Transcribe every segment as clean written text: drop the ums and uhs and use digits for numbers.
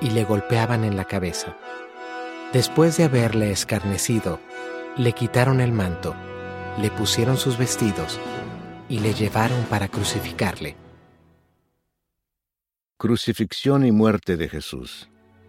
y le golpeaban en la cabeza. Después de haberle escarnecido, le quitaron el manto, le pusieron sus vestidos y le llevaron para crucificarle. Crucifixión y muerte de Jesús.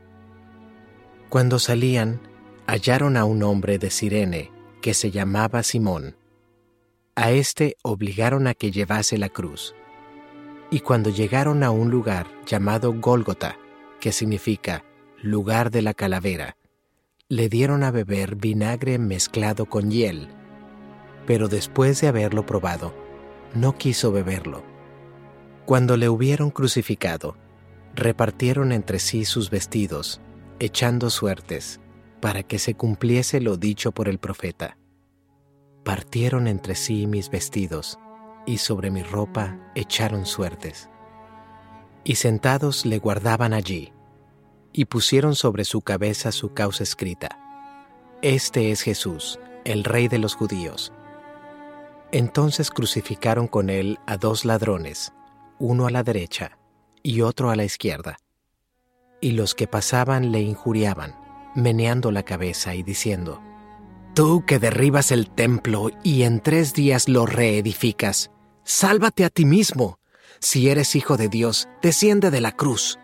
Cuando salían, hallaron a un hombre de Cirene que se llamaba Simón. A éste obligaron a que llevase la cruz. Y cuando llegaron a un lugar llamado Gólgota, que significa lugar de la calavera, le dieron a beber vinagre mezclado con hiel, pero después de haberlo probado, no quiso beberlo. Cuando le hubieron crucificado, repartieron entre sí sus vestidos, echando suertes, para que se cumpliese lo dicho por el profeta. Partieron entre sí mis vestidos, y sobre mi ropa echaron suertes. Y sentados le guardaban allí, y pusieron sobre su cabeza su causa escrita: Este es Jesús, el Rey de los judíos. Entonces crucificaron con él a 2 ladrones, uno a la derecha y otro a la izquierda. Y los que pasaban le injuriaban, meneando la cabeza y diciendo: Tú que derribas el templo y en 3 días lo reedificas, sálvate a ti mismo. Si eres hijo de Dios, desciende de la cruz.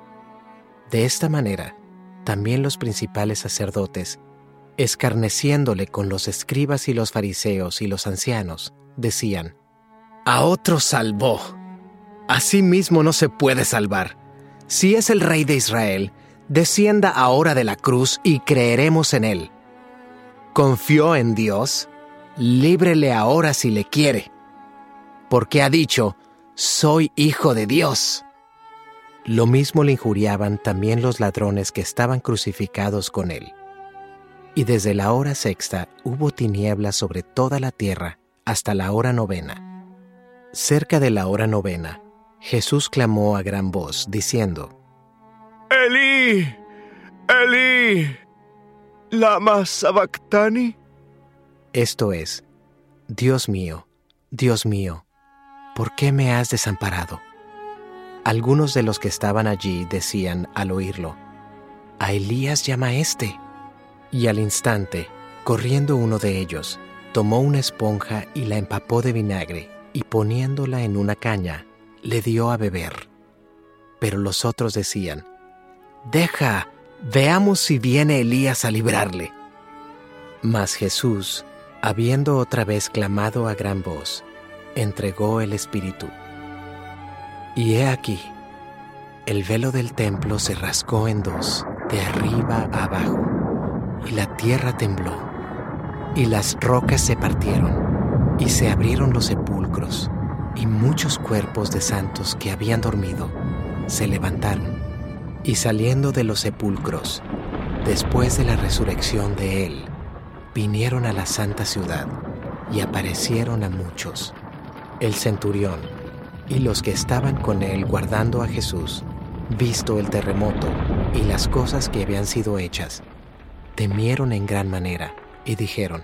De esta manera, también los principales sacerdotes, escarneciéndole con los escribas y los fariseos y los ancianos, decían: A otro salvó. A sí mismo no se puede salvar. Si es el Rey de Israel, descienda ahora de la cruz y creeremos en él. Confió en Dios, líbrele ahora si le quiere, porque ha dicho: Soy hijo de Dios. Lo mismo le injuriaban también los ladrones que estaban crucificados con él. Y desde la hora 6 hubo tinieblas sobre toda la tierra hasta la hora 9. Cerca de la hora 9, Jesús clamó a gran voz, diciendo: Elí, Elí, ¿lama sabactani? Esto es: Dios mío, ¿por qué me has desamparado? Algunos de los que estaban allí decían al oírlo: A Elías llama éste. Y al instante, corriendo uno de ellos, tomó una esponja y la empapó de vinagre, y poniéndola en una caña, le dio a beber. Pero los otros decían: Deja, veamos si viene Elías a librarle. Mas Jesús, habiendo otra vez clamado a gran voz, entregó el Espíritu. Y he aquí, el velo del templo se rasgó en 2, de arriba a abajo, y la tierra tembló, y las rocas se partieron, y se abrieron los sepulcros, y muchos cuerpos de santos que habían dormido se levantaron, y saliendo de los sepulcros, después de la resurrección de él, vinieron a la santa ciudad, y aparecieron a muchos. El centurión y los que estaban con él guardando a Jesús, visto el terremoto y las cosas que habían sido hechas, temieron en gran manera y dijeron: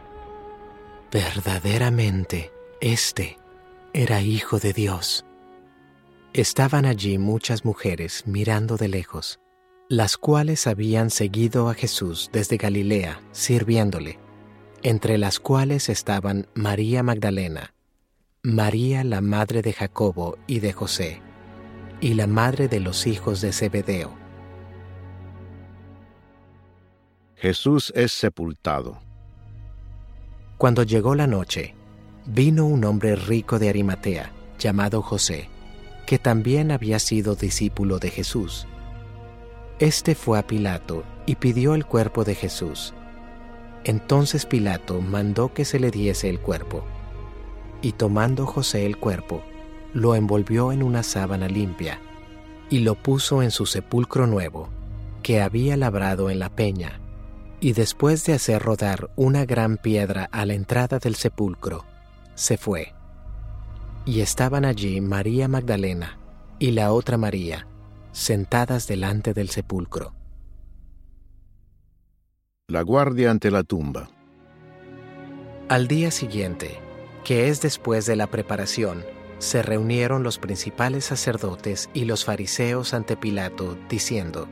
Verdaderamente, este era Hijo de Dios. Estaban allí muchas mujeres mirando de lejos, las cuales habían seguido a Jesús desde Galilea, sirviéndole, entre las cuales estaban María Magdalena, María la madre de Jacobo y de José, y la madre de los hijos de Zebedeo. Jesús es sepultado. Cuando llegó la noche, vino un hombre rico de Arimatea, llamado José, que también había sido discípulo de Jesús. Este fue a Pilato y pidió el cuerpo de Jesús. Entonces Pilato mandó que se le diese el cuerpo. Y tomando José el cuerpo, lo envolvió en una sábana limpia, y lo puso en su sepulcro nuevo, que había labrado en la peña, y después de hacer rodar una gran piedra a la entrada del sepulcro, se fue. Y estaban allí María Magdalena y la otra María, sentadas delante del sepulcro. La guardia ante la tumba. Al día siguiente, que es después de la preparación, se reunieron los principales sacerdotes y los fariseos ante Pilato, diciendo: